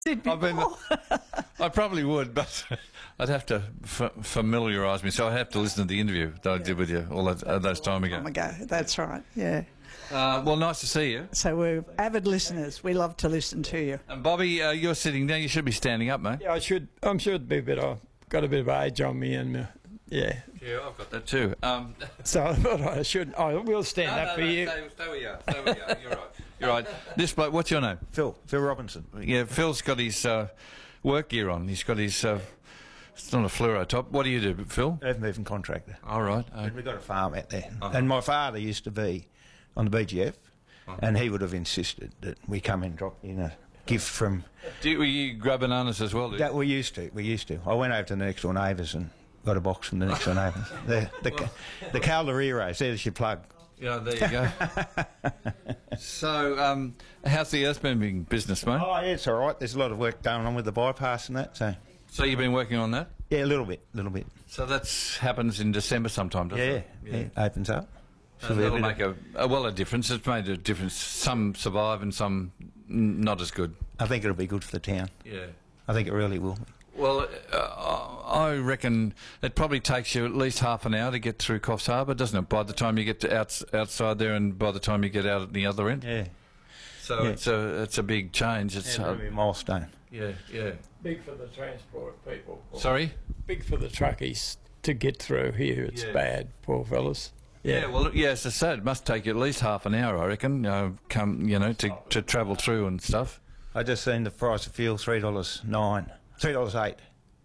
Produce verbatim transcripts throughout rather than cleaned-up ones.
Did I've been, before. I probably would, but I'd have to f- familiarise me. So I'd have to listen to the interview that I did with you all that, uh, those time ago. Oh my God, that's right, yeah. Uh, well, nice to see you. So we're avid listeners. We love to listen to you. And Bobby, uh, you're sitting down. You should be standing up, mate. Yeah, I should. I'm sure it'd be a bit. I've got a bit of age on me, and uh, yeah. Yeah, I've got that too. Um, So I thought I should. I will stand no, up no, for no, you. Stay, stay where you are. Stay where you are. You're right. You're right. This bloke, what's your name? Phil, Phil Robinson. Yeah, Phil's got his uh, work gear on. He's got his. Uh, it's not a fluoro top. What do you do, Phil? Earth moving contractor. All right. Uh, We've got a farm out there. Uh-huh. And my father used to be on the B G F, Uh-huh. and he would have insisted that we come and drop in a gift from... do you, you grab bananas as well, do you? That we used to, we used to. I went over to the next door neighbours and got a box from the next door neighbours. The, the, the Caldereros, there's your plug. Yeah, there you go. So, um, how's the earth moving business, mate? Oh, yeah, it's all right. There's a lot of work going on with the bypass and that, so... So you've been working on that? Yeah, a little bit, a little bit. So that happens in December sometime, doesn't Yeah, it? yeah, it opens up. So be a that'll bit make a, a well a difference. It's made a difference. Some survive and some n- not as good. I think it'll be good for the town. Yeah. I think it really will. Well, uh, I reckon it probably takes you at least half an hour to get through Coffs Harbour, doesn't it? By the time you get to outs- outside there, and by the time you get out at the other end. Yeah. So Yeah. it's a it's a big change. It's Yeah, uh, it'll be a milestone. yeah, yeah. Big for the transport people. Sorry. Big for the truckies to get through here. It's Yeah. bad, poor fellas. Yeah. Well, yeah. As I said, it must take you at least half an hour, I reckon. Uh, come, you know, to to travel through and stuff. I just seen the price of fuel three dollars nine, three dollars eight.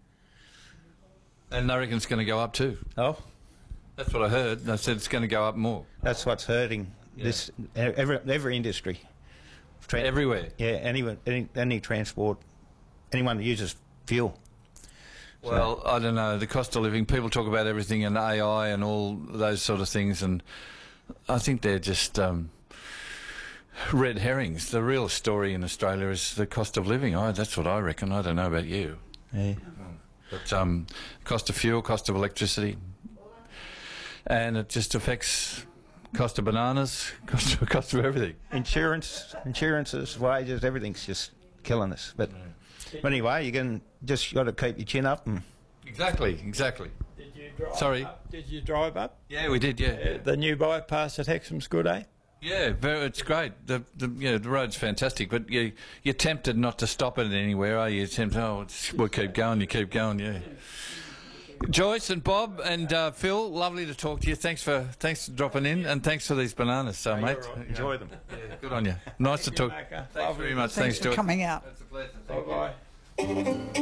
And I reckon it's going to go up too. Oh, That's what I heard. They said it's going to go up more that's what's hurting Yeah. this every every industry. Tran- everywhere. Yeah, anyone, any any transport, anyone that uses fuel. Well, I don't know. The cost of living, people talk about everything and A I and all those sort of things, and I think they're just um, red herrings. The real story in Australia is the cost of living. I, that's what I reckon. I don't know about you. Yeah. But um, cost of fuel, cost of electricity, and it just affects cost of bananas, cost of, cost of everything. Insurance, insurances, wages, everything's just killing us. But, but anyway, you can just got to keep your chin up and. Exactly, exactly. Did you drive Sorry. up? Did you drive up? Yeah, we did, yeah. Uh, the new bypass at Hexham's good, eh? Yeah, very, it's great. The, the yeah, the road's fantastic, but you you're tempted not to stop it anywhere, are you? You're tempted, oh, it's, we'll keep going. You keep going, yeah. Joyce and Bob and uh, Phil, lovely to talk to you. Thanks for thanks for dropping in, and thanks for these bananas, so mate. Enjoy them. Yeah, good on you. Nice to talk. Macca. Thanks very much. Thanks, Thanks, for Joyce. coming out. It's a pleasure. Bye bye.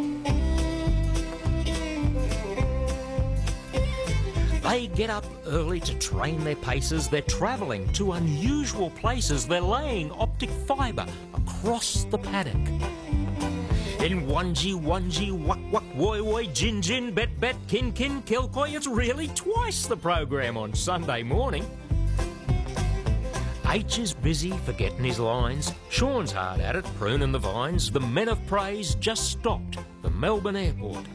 They get up early to train their paces. They're travelling to unusual places. They're laying optic fibre across the paddock. In onesie, onesie, wuck, wuck, woi, woi, gin, gin, bet, bet, kin, kin, kilcoy, it's really twice the program on Sunday morning. H is busy forgetting his lines. Sean's hard at it, pruning the vines. The men of praise just stopped the Melbourne airport.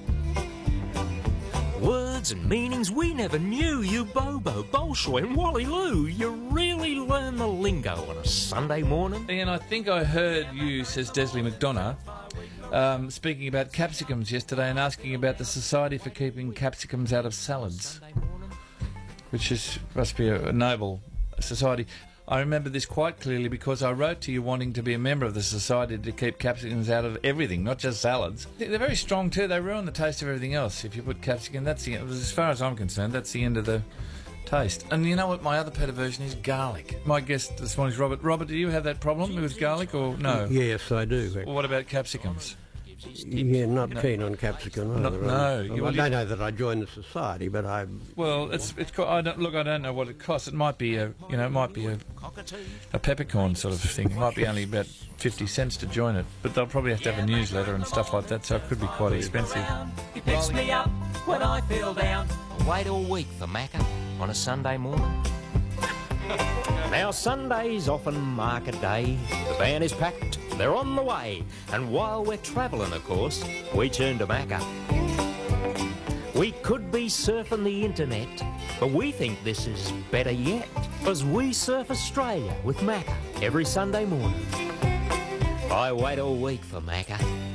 Words and meanings we never knew. You Bobo, Bolshoi and Wally Lou. You really learn the lingo on a Sunday morning. Ian, I think I heard you, says Desley McDonough, um, speaking about capsicums yesterday and asking about the Society for Keeping Capsicums Out of Salads, which is must be a, a noble society. I remember this quite clearly because I wrote to you wanting to be a member of the society to keep capsicums out of everything, not just salads. They're very strong too. They ruin the taste of everything else. If you put capsicum, that's the, as far as I'm concerned, that's the end of the taste. And you know what? My other pet aversion is garlic. My guest this morning is Robert. Robert, do you have that problem with garlic or no? Yes, I do. Well, what about capsicums? Yeah, not keen on capsicum No, either. no, I, you- I well, you- don't know that I joined the society, but I. Well, it's it's. co- I don't look. I don't know what it costs. It might be a you know it might be a a peppercorn sort of thing. It might be only about fifty cents to join it, but they'll probably have to have a newsletter and stuff like that, so it could be quite expensive. He picks me up when I feel down. Wait all week for Macca on a Sunday morning. Now Sunday's often market day. The van is packed, they're on the way. And while we're travelling, of course, we turn to Macca. We could be surfing the internet, but we think this is better yet. Because we surf Australia with Macca every Sunday morning. I wait all week for Macca.